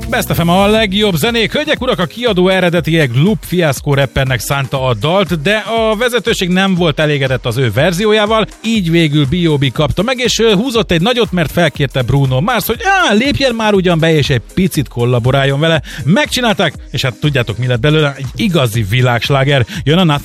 Best FM a legjobb zenék. Hölgyek, urak, a kiadó eredetileg Loop Fiasco rappernek szánta a dalt, de a vezetőség nem volt elégedett az ő verziójával, így végül B.O.B. kapta meg, és húzott egy nagyot, mert felkérte Bruno Mars, hogy lépjen már ugyan be, és egy picit kollaboráljon vele. Megcsinálták, és hát tudjátok, mi lett belőle? Egy igazi világsláger. Jön a Nothing